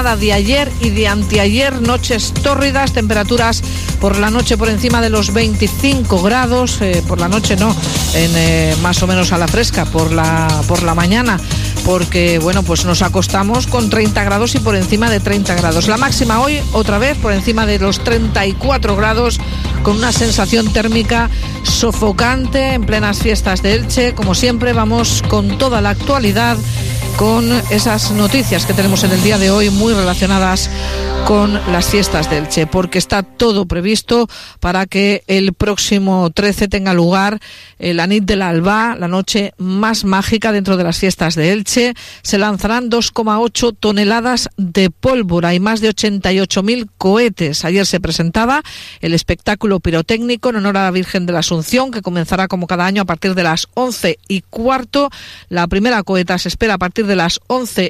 De ayer y de anteayer, noches tórridas, temperaturas por la noche por encima de los 25 grados, por la noche no, más o menos a la fresca, por la mañana, porque bueno, pues nos acostamos con 30 grados y por encima de 30 grados. La máxima hoy, otra vez, por encima de los 34 grados, con una sensación térmica sofocante en plenas fiestas de Elche. Como siempre, vamos con toda la actualidad, con esas noticias que tenemos en el día de hoy muy relacionadas con las fiestas de Elche, porque está todo previsto para que el próximo 13 tenga lugar la nit de l'Albà, la noche más mágica dentro de las fiestas de Elche. Se lanzarán 2,8 toneladas de pólvora y más de 88.000 cohetes. Ayer se presentaba el espectáculo pirotécnico en honor a la Virgen de la Asunción, que comenzará como cada año a partir de las 11:15. La primera coheta se espera a partir de las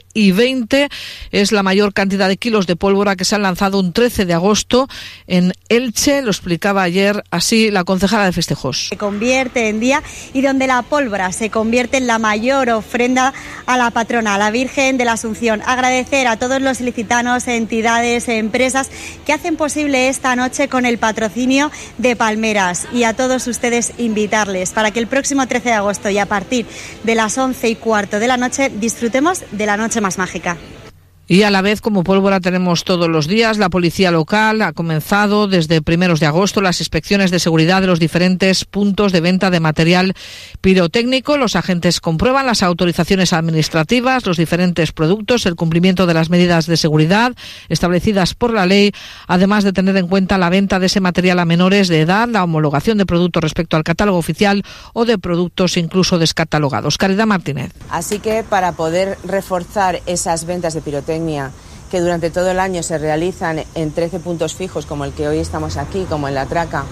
11:20. Es la mayor cantidad de kilos de pólvora que se han lanzado un 13 de agosto en Elche. Lo explicaba ayer así la concejala de festejos. Se convierte en día y donde la pólvora se convierte en la mayor ofrenda a la patrona, a la Virgen de la Asunción. Agradecer a todos los ilicitanos, entidades, empresas que hacen posible esta noche con el patrocinio de Palmeras, y a todos ustedes invitarles para que el próximo 13 de agosto y a partir de las 11:15 de la noche disfrutemos de la noche más mágica. Y a la vez, como pólvora tenemos todos los días, la policía local ha comenzado desde primeros de agosto las inspecciones de seguridad de los diferentes puntos de venta de material pirotécnico. Los agentes comprueban las autorizaciones administrativas, los diferentes productos, el cumplimiento de las medidas de seguridad establecidas por la ley, además de tener en cuenta la venta de ese material a menores de edad, la homologación de productos respecto al catálogo oficial o de productos incluso descatalogados. Caridad Martínez. Así que para poder reforzar esas ventas de pirotecnia que durante todo el año se realizan en 13 puntos fijos, como el que hoy estamos aquí, como en La Traca,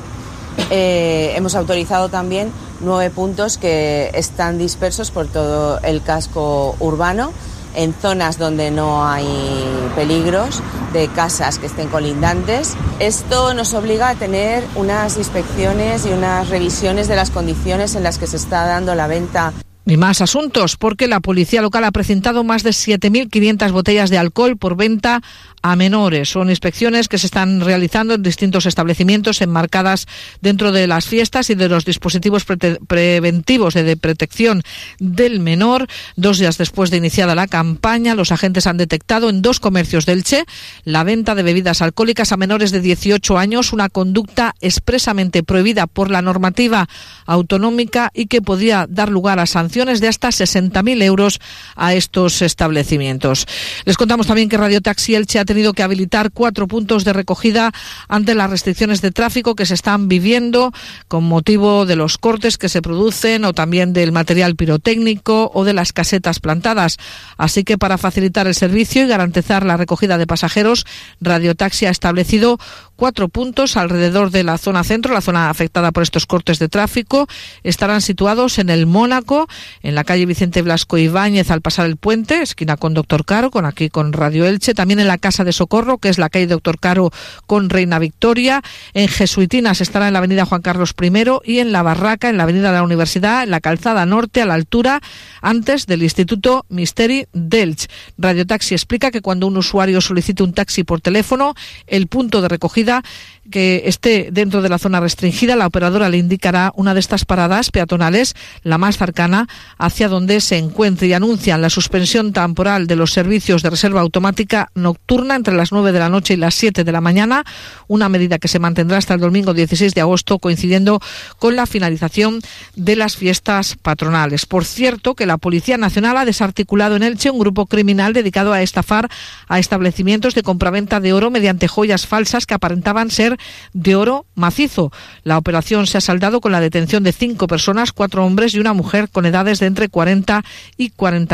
hemos autorizado también 9 puntos que están dispersos por todo el casco urbano, en zonas donde no hay peligros de casas que estén colindantes. Esto nos obliga a tener unas inspecciones y unas revisiones de las condiciones en las que se está dando la venta. Y más asuntos, porque la policía local ha precintado más de 7.500 botellas de alcohol por venta a menores. Son inspecciones que se están realizando en distintos establecimientos enmarcadas dentro de las fiestas y de los dispositivos preventivos de protección del menor. 2 días después de iniciada la campaña, los agentes han detectado en 2 comercios de Elche la venta de bebidas alcohólicas a menores de 18 años, una conducta expresamente prohibida por la normativa autonómica y que podría dar lugar a sanciones de hasta 60.000 euros a estos establecimientos. Les contamos también que Radio Taxi Elche ha tenido que habilitar 4 puntos de recogida ante las restricciones de tráfico que se están viviendo con motivo de los cortes que se producen o también del material pirotécnico o de las casetas plantadas. Así que para facilitar el servicio y garantizar la recogida de pasajeros, Radio Taxi ha establecido 4 puntos alrededor de la zona centro, la zona afectada por estos cortes de tráfico. Estarán situados en el Mónaco, en la calle Vicente Blasco Ibáñez al pasar el puente, esquina con Doctor Caro, con Radio Elche, también en la Casa de Socorro, que es la calle Doctor Caro con Reina Victoria, en Jesuitinas estará en la avenida Juan Carlos I y en La Barraca, en la avenida de la Universidad, en la calzada norte, a la altura antes del Instituto Misteri d'Elche. Radio Taxi explica que cuando un usuario solicite un taxi por teléfono, el punto de recogida que esté dentro de la zona restringida, la operadora le indicará una de estas paradas peatonales, la más cercana, hacia donde se encuentre, y anuncian la suspensión temporal de los servicios de reserva automática nocturna entre las 9 de la noche y las 7 de la mañana, una medida que se mantendrá hasta el domingo 16 de agosto, coincidiendo con la finalización de las fiestas patronales. Por cierto, que la Policía Nacional ha desarticulado en Elche un grupo criminal dedicado a estafar a establecimientos de compraventa de oro mediante joyas falsas que aparentaban ser de oro macizo. La operación se ha saldado con la detención de 5 personas, 4 hombres y una mujer con edades de entre 40 y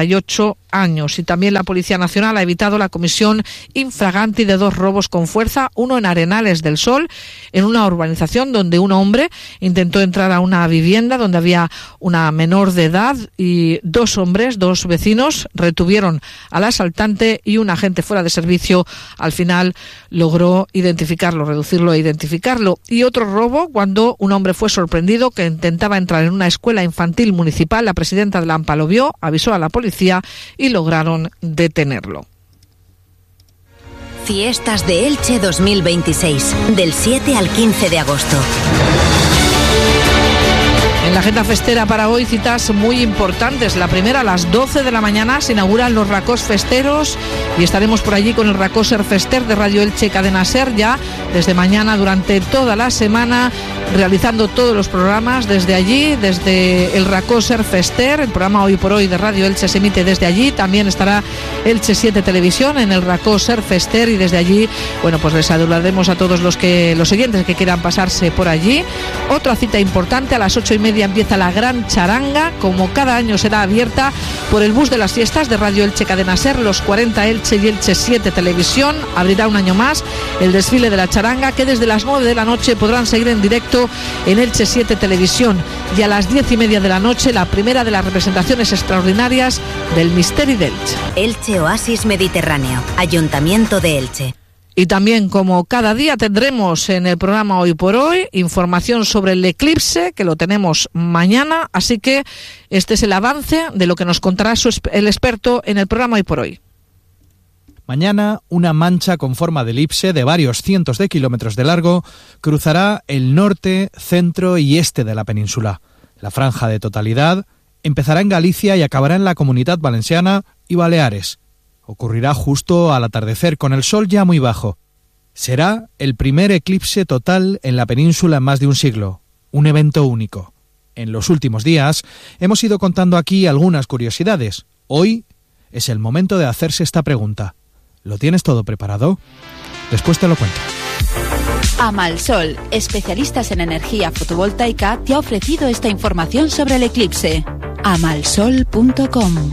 48 años. Y también la Policía Nacional ha evitado la comisión infraganti de 2 robos con fuerza, uno en Arenales del Sol, en una urbanización donde un hombre intentó entrar a una vivienda donde había una menor de edad, y 2 hombres, 2 vecinos, retuvieron al asaltante y un agente fuera de servicio al final logró identificarlo, reducirlo e identificarlo. Y otro robo cuando un hombre fue sorprendido que intentaba entrar en una escuela infantil municipal. La presidenta de la AMPA lo vio, avisó a la policía y lograron detenerlo. Fiestas de Elche 2026, del 7 al 15 de agosto. En la agenda festera para hoy, citas muy importantes. La primera, a las 12 de la mañana se inauguran los Racós Festeros y estaremos por allí con el Racó Ser Fester de Radio Elche Cadena Ser, ya desde mañana durante toda la semana, realizando todos los programas desde allí, desde el Racó Ser Fester. El programa Hoy por Hoy de Radio Elche se emite desde allí. También estará Elche 7 Televisión en el Racó Ser Fester y desde allí, bueno, pues les saludaremos a todos los siguientes que quieran pasarse por allí. Otra cita importante, a las 8:30 empieza la gran charanga, como cada año será abierta por el bus de las fiestas de Radio Elche Cadena Ser, los 40 Elche y Elche 7 Televisión. Abrirá un año más el desfile de la charanga, que desde las 9 de la noche podrán seguir en directo en Elche 7 Televisión, y a las 10:30 de la noche la primera de las representaciones extraordinarias del Misteri de Elche. Elche Oasis Mediterráneo, Ayuntamiento de Elche. Y también, como cada día, tendremos en el programa Hoy por Hoy información sobre el eclipse, que lo tenemos mañana, así que este es el avance de lo que nos contará el experto en el programa Hoy por Hoy. Mañana, una mancha con forma de elipse de varios cientos de kilómetros de largo cruzará el norte, centro y este de la península. La franja de totalidad empezará en Galicia y acabará en la Comunidad Valenciana y Baleares. Ocurrirá justo al atardecer, con el sol ya muy bajo. Será el primer eclipse total en la península en más de un siglo, un evento único. En los últimos días hemos ido contando aquí algunas curiosidades. Hoy es el momento de hacerse esta pregunta. ¿Lo tienes todo preparado? Después te lo cuento. Amalsol, especialistas en energía fotovoltaica, te ha ofrecido esta información sobre el eclipse. Amalsol.com.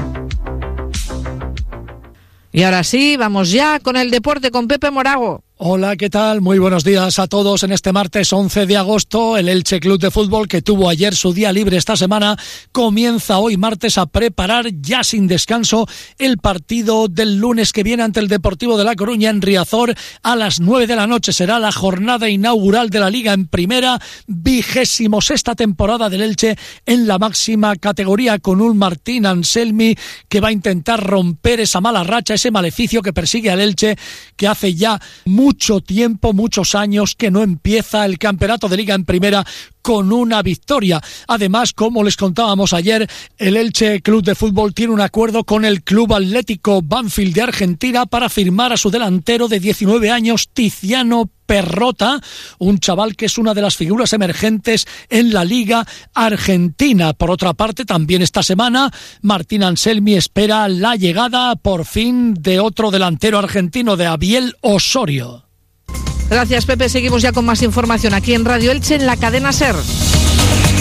Y ahora sí, vamos ya con el deporte con Pepe Morago. Hola, ¿qué tal? Muy buenos días a todos. En este martes 11 de agosto, el Elche Club de Fútbol, que tuvo ayer su día libre esta semana, comienza hoy martes a preparar ya sin descanso el partido del lunes que viene ante el Deportivo de La Coruña en Riazor a las 9 de la noche. Será la jornada inaugural de la Liga en Primera, 26ª temporada del Elche en la máxima categoría, con un Martín Anselmi que va a intentar romper esa mala racha, ese maleficio que persigue al Elche, que hace ya mucho tiempo, muchos años que no empieza el campeonato de Liga en Primera con una victoria. Además, como les contábamos ayer, el Elche Club de Fútbol tiene un acuerdo con el Club Atlético Banfield de Argentina para firmar a su delantero de 19 años, Tiziano Perrota, un chaval que es una de las figuras emergentes en la Liga Argentina. Por otra parte, también esta semana, Martín Anselmi espera la llegada, por fin, de otro delantero argentino, de Abiel Osorio. Gracias, Pepe. Seguimos ya con más información aquí en Radio Elche, en la cadena SER.